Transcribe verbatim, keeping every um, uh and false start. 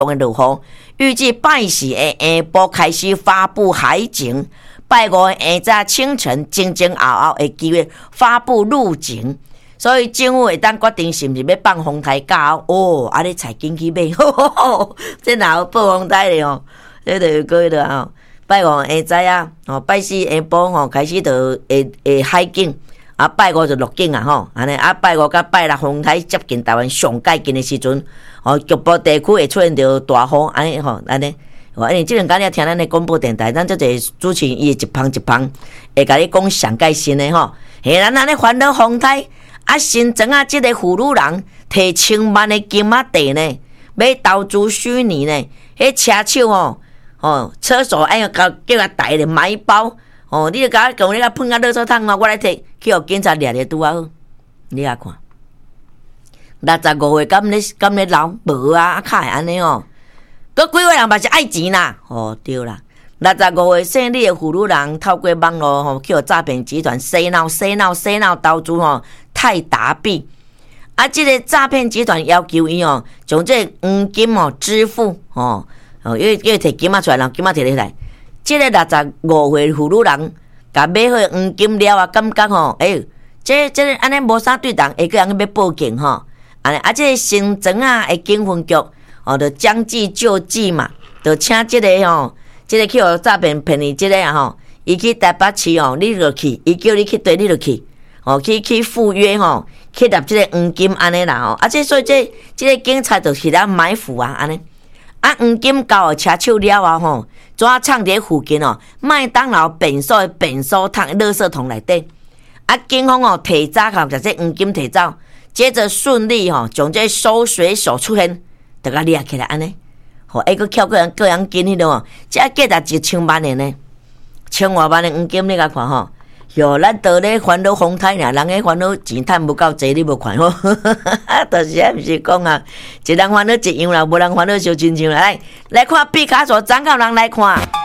的落雨，预计拜四的下晡开始发布海警，拜五的下早清晨前前后后的机会发布路警。所以政府会当决定是毋是要放风台假哦，啊你才紧去买，吼吼吼，这哪有放风台咧吼？这就有个的吼，拜五下早啊，吼拜四下晡吼开始就会会海警，啊拜五就陆警啊吼，安尼啊拜五甲拜六风台接近台湾上界近的时阵，吼局部地区会出现着大雨，安尼吼安尼。因为即两天你听咱的广播电台，咱即个主持人伊一旁一旁会甲你讲上界新的吼，嘿咱安尼烦恼风台。啊，新庄啊，即个妇女人摕千万的金仔地呢，要投资虚拟呢，迄车手哦，哦，车手哎呀，叫叫他带咧买包，哦，你著甲我讲你甲喷啊垃圾桶哦，我来摕去互警察掠掠拄啊好，你啊看，六十五岁敢咧敢咧老无啊，啊卡会安尼哦，佮几位人嘛是爱钱啦，哦对啦。六十五岁姓李的妇女人透过网络吼，去互诈骗集团洗脑、洗脑、洗脑投资吼泰达币。啊，即、这个诈骗集团要求伊哦，将这个黄金哦支付哦，哦，因为因为摕金仔出来，然后金仔摕落来。即、这个六十五岁妇女人，甲买好黄金了啊，感觉吼，哎、欸，这这个安尼无啥对当，会个人要报警吼。安尼啊，即、这个新庄啊的警分局哦，就将计就计嘛，就请即个吼。即个去互诈骗骗你，即个啊吼，伊去台北市哦，你就去，伊叫你去对，你就去，哦，去去赴约吼，去拿即个黄金安尼啦吼，啊，即所以即即个警察就去咱埋伏啊安尼，啊，黄金交互车手了啊吼，怎啊藏伫附近哦，麦当劳便所的便所桶、垃圾桶内底，啊，警方哦提早甲这黄金提走，接着顺利吼将这收水手出现，就甲掠起来安尼。吼，还佫捡个人个人金迄落哦，这价值一千万的呢，千外万的黄金你甲看吼，哟，咱倒咧烦恼风台尔，人个烦恼钱趁无够济，你无看吼，就是啊，毋是讲啊，一人烦恼一样啦，无人烦恼小亲像啦，来来看毕卡索，怎个人来看？